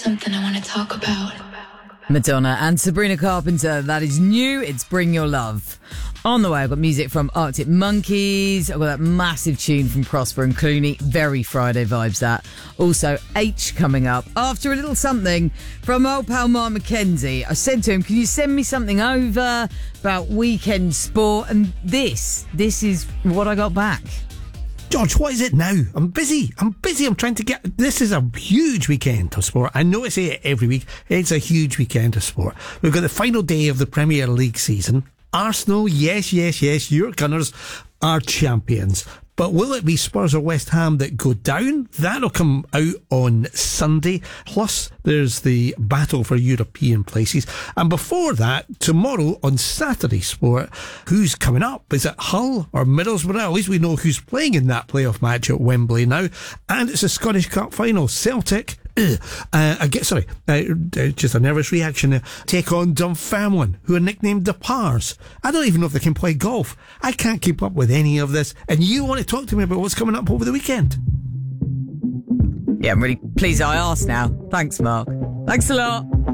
something I want to talk about. Madonna and Sabrina Carpenter. That is new. It's Bring Your Love. On the way, I've got music from Arctic Monkeys. I've got that massive tune from Prosper and Clooney. Very Friday vibes, that. Also, H coming up. After a little something from old pal Mark McKenzie. I said to him, can you send me something over about weekend sport? And this is what I got back. George, what is it now? I'm busy. I'm trying to get... This is a huge weekend of sport. I know I say it every week. It's a huge weekend of sport. We've got the final day of the Premier League season. Arsenal, yes, your Gunners are champions. But will it be Spurs or West Ham that go down? That'll come out on Sunday. Plus, there's the battle for European places. And before that, tomorrow on Saturday Sport, who's coming up? Is it Hull or Middlesbrough? At least we know who's playing in that playoff match at Wembley now. And it's a Scottish Cup final. Celtic... just a nervous reaction there. Take on Dunfermline, who are nicknamed the Pars. I don't even know if they can play golf. I can't keep up with any of this. And you want to talk to me about what's coming up over the weekend? Yeah, I'm really pleased I asked now. Thanks, Mark. Thanks a lot.